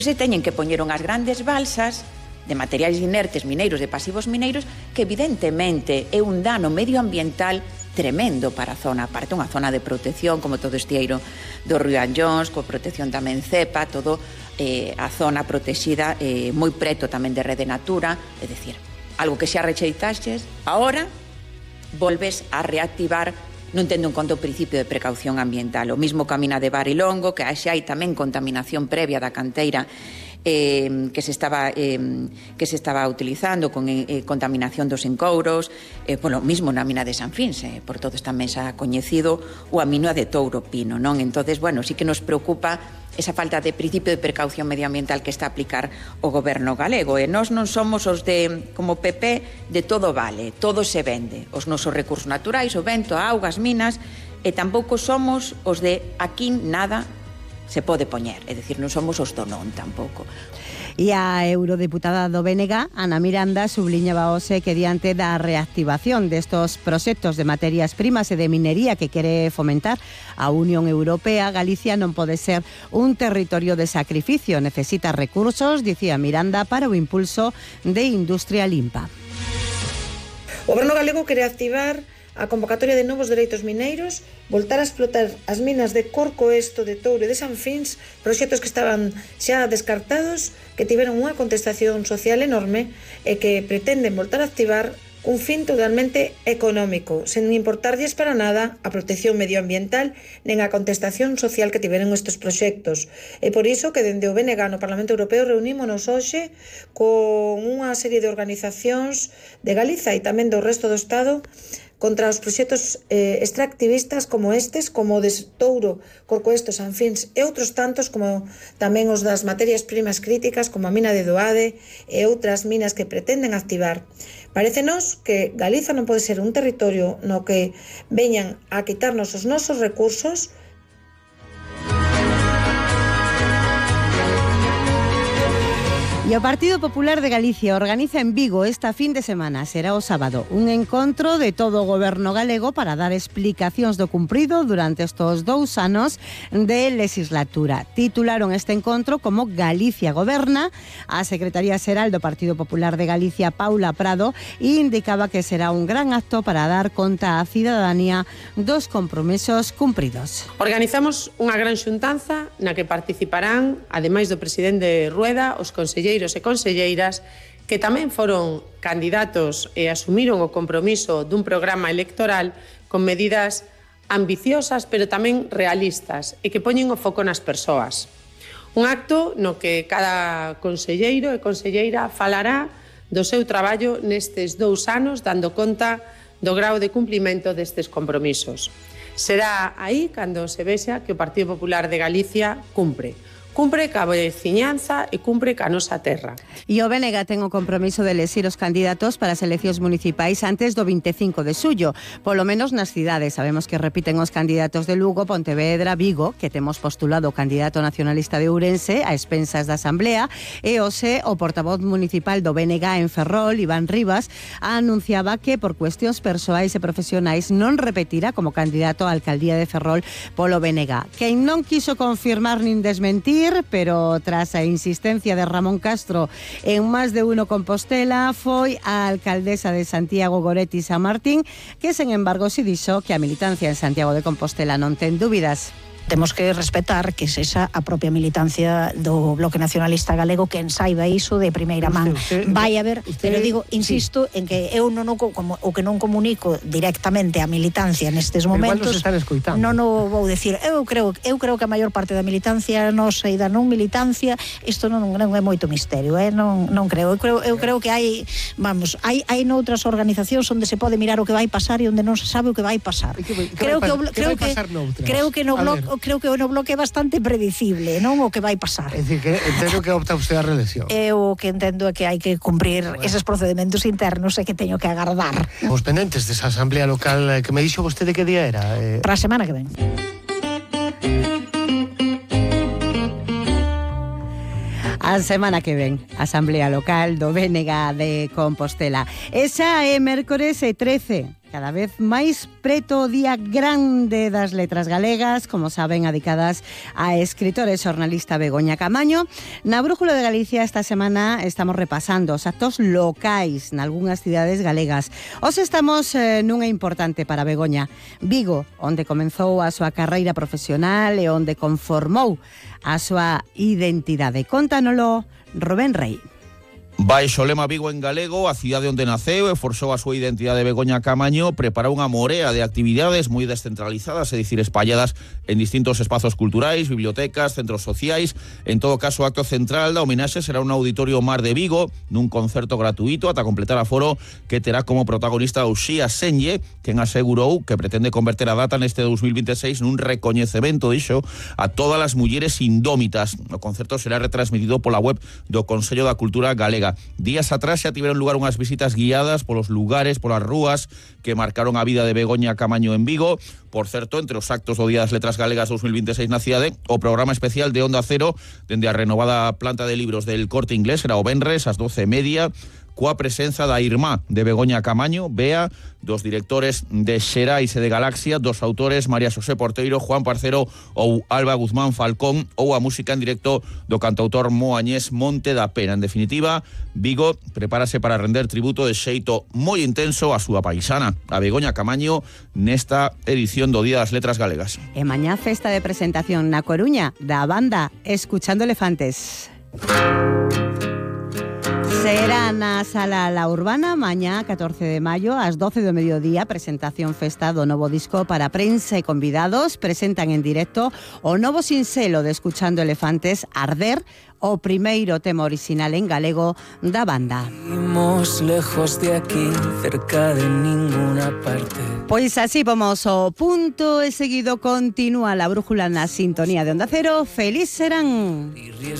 Se teñen que poñer unhas grandes balsas de materiais inertes mineiros, de pasivos mineiros, que evidentemente é un dano medioambiental tremendo para a zona, aparte unha zona de protección, como todo este eiro do río Anllóns, coa protección tamén CEPA, todo a zona protexida moi preto tamén de Rede Natura, é dicir, algo que xa recheitaxes, agora volves a reactivar non tendo en conta o principio de precaución ambiental. O mismo camina de Barilongo, que xa hai tamén contaminación previa da canteira que se estaba utilizando con contaminación dos encouros, polo mismo na mina de San Fins, por todos tamén xa coñecido o aminoa de Touro Pino, non? Entonces, bueno, sí que nos preocupa esa falta de principio de precaución medioambiental que está a aplicar o goberno galego, e nós non somos os de, como PP, de todo vale, todo se vende, os nosos recursos naturais, o vento, a auga, as minas, e tampouco somos os de aquí nada se pode poñer, é dicir, non somos os do non tampouco. E a eurodeputada do BNG, Ana Miranda, subliñaba hoxe que diante da reactivación destos proxectos de materias primas e de minería que quere fomentar a Unión Europea, Galicia non pode ser un territorio de sacrificio, necesita recursos, dicía Miranda, para o impulso de industria limpa. O Goberno galego quere activar a convocatoria de novos dereitos mineiros, voltar a explotar as minas de Corcoesto, de Touro e de San Fins, proxectos que estaban xa descartados, que tiveron unha contestación social enorme e que pretenden voltar a activar un fin totalmente económico, sen importarlles para nada a protección medioambiental nen a contestación social que tiveron estes proxectos. E por iso que dende o BNG no Parlamento Europeo reunímonos hoxe con unha serie de organizacións de Galiza e tamén do resto do Estado contra os proxectos extractivistas como estes, como o de Touro, Corcoesto, San Fins e outros tantos, como tamén os das materias primas críticas, como a mina de Doade e outras minas que pretenden activar. Parécenos que Galiza non pode ser un territorio no que veñan a quitarnos os nosos recursos. E o Partido Popular de Galicia organiza en Vigo esta fin de semana, será o sábado, un encontro de todo o goberno galego para dar explicacións do cumprido durante estes 2 anos de legislatura. Titularon este encontro como Galicia Goberna. A Secretaría Xeral do Partido Popular de Galicia, Paula Prado, indicaba que será un gran acto para dar conta á cidadanía dos compromisos cumpridos. Organizamos unha gran xuntanza na que participarán, ademais do presidente Rueda, os conselleiros e conselleiras que tamén foron candidatos e asumiron o compromiso dun programa electoral con medidas ambiciosas pero tamén realistas e que poñen o foco nas persoas. Un acto no que cada conselleiro e conselleira falará do seu traballo nestes 2 anos dando conta do grau de cumprimento destes compromisos. Será aí cando se vexa que o Partido Popular de Galicia cumpre ca veciñanza e cumpre ca nosa terra. E o BNG ten o compromiso de elexir os candidatos para as eleccións municipais antes do 25 de xullo, polo menos nas cidades. Sabemos que repiten os candidatos de Lugo, Pontevedra, Vigo, que temos postulado o candidato nacionalista de Ourense a expensas da Asamblea, e hoxe o portavoz municipal do BNG en Ferrol, Iván Rivas, anunciaba que por cuestións persoais e profesionais non repetirá como candidato á alcaldía de Ferrol polo BNG. Quen non quiso confirmar nin desmentir, pero tras a insistencia de Ramón Castro en Más de Uno Compostela, foi a alcaldesa de Santiago, Goretti San Martín, que, sen embargo, si dixo que a militancia en Santiago de Compostela non ten dúbidas. Temos que respetar que sexa a propia militancia do Bloque Nacionalista Galego quen saiba iso de primeira man. Vai haber, pero digo, insisto, en que eu non como o que non comunico directamente a militancia nestes momentos. Non o vou decir. Eu creo que a maior parte da militancia nosa e da non militancia, isto non é moito misterio, non creo. Eu creo que hai, hai noutras organizacións onde se pode mirar o que vai pasar e onde non se sabe o que vai pasar. Creo que no bloque é bastante predecible, non o que vai pasar. É dicir, que entendo que opta usted a reelección. O que entendo é que hai que cumprir eses procedementos internos e que teño que agardar. Os pendentes desa asamblea local que me dixo vostede que día era? Para a semana que ven. A semana que ven, Asamblea Local do BNG de Compostela. Esa é mércores 13 cada vez máis preto o Día Grande das Letras Galegas, como saben, adicadas a escritora e xornalista Begoña Camaño. Na Brújula de Galicia esta semana estamos repasando os actos locais nalgúnas cidades galegas. Hoxe estamos nunha importante para Begoña, Vigo, onde comenzou a súa carreira profesional e onde conformou a súa identidade. Cóntanolo Rubén Rey. Baixo o lema Vigo en galego, a cidade onde naceu e forxou a súa identidade Begoña Camaño, preparou unha morea de actividades moi descentralizadas, é dicir, espalladas en distintos espazos culturais, bibliotecas, centros sociais. En todo caso, o acto central da homenaxe será un auditorio Mar de Vigo, nun concerto gratuito ata completar aforo, que terá como protagonista Uxía Senlle, quen asegurou que pretende converter a data neste 2026 nun recoñecemento, dixo, a todas as mulleres indómitas. O concerto será retransmitido pola web do Consello da Cultura Galega. Días atrás xa tiveron lugar unhas visitas guiadas polos lugares, polas rúas que marcaron a vida de Begoña Camaño en Vigo. Por certo, entre os actos do Día das Letras Galegas 2026 na cidade, o programa especial de Onda Cero dende a renovada planta de libros del Corte Inglés era o venres ás 12:30, coa presenza da irmá de Begoña Camaño, Bea, dos directores de Xerais e de Galaxia, dos autores María Xosé Porteiro, Juan Parcero ou Alba Guzmán Falcón, ou a música en directo do cantautor moañés Monte da Pena. En definitiva, Vigo prepárase para render tributo de xeito moi intenso a súa paisana, a Begoña Camaño, nesta edición do Día das Letras Galegas. E mañá festa de presentación na Coruña da banda Escuchando Elefantes. Será na Sala La Urbana mañá 14 de maio ás 12 do mediodía, presentación festa do novo disco para prensa e convidados. Presentan en directo o novo sinxelo de Escuchando Elefantes, Arder, o primeiro tema original en galego da banda. Vivimos lejos de aquí, cerca de ninguna parte. Pois así vamos o punto e seguido continúa la brújula na sintonía de Onda Cero. Feliz serán.